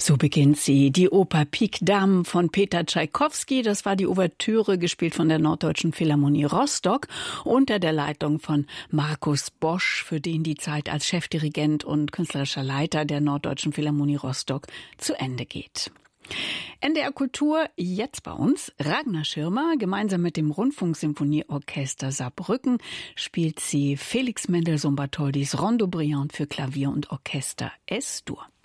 So beginnt sie, die Oper Pik Dame von Peter Tschaikowski. Das war die Ouvertüre, gespielt von der Norddeutschen Philharmonie Rostock unter der Leitung von Markus Bosch, für den die Zeit als Chefdirigent und künstlerischer Leiter der Norddeutschen Philharmonie Rostock zu Ende geht. NDR Kultur jetzt bei uns. Ragnar Schirmer, gemeinsam mit dem Rundfunksymphonieorchester Saarbrücken spielt sie Felix Mendelssohn Bartholdys Rondo Brillant für Klavier und Orchester Es-Dur.